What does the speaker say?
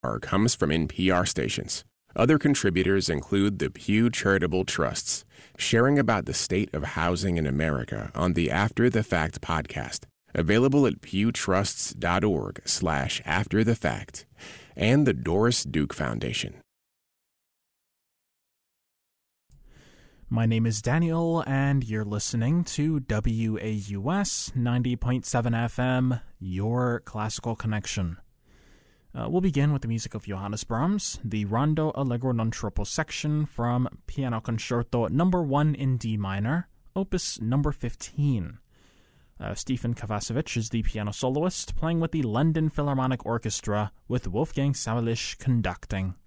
comes from NPR stations. Other contributors include the Pew Charitable Trusts, sharing about the state of housing in America on the After the Fact podcast, available at pewtrusts.org/afterthefact, and the Doris Duke Foundation. My name is Daniel, and you're listening to WAUS 90.7 FM, your classical connection. We'll begin with the music of Johannes Brahms, the Rondo Allegro non troppo section from Piano Concerto No. 1 in D minor, Opus No. 15. Stefan Kovacevic is the piano soloist, playing with the London Philharmonic Orchestra, with Wolfgang Sawallisch conducting.